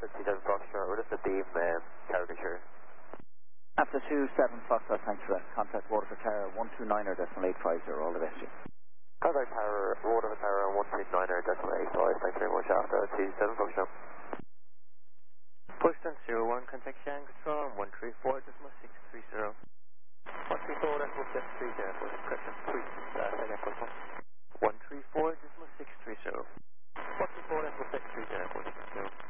Alpha 27 Foxtrot, we're just at Beam, caricature. After 27 Foxtrot, thanks for that. Contact water for tower 129.850, all the best to you. Contact tower, water for tower 129.850, thanks very much. After 27 Foxtrot. Pushdown 01, contact Shan Control 134.630. 134.630, correction, please, second push 134.630. 134.630,